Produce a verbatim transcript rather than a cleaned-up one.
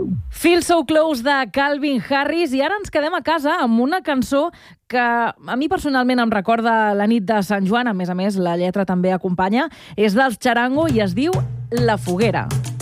Feel So Close de Calvin Harris, i ara ens quedem a casa amb una cançó que a mi personalment em recorda la nit de Sant Joan, a més a més la lletra també acompanya, és dels Txarango i es diu La Foguera.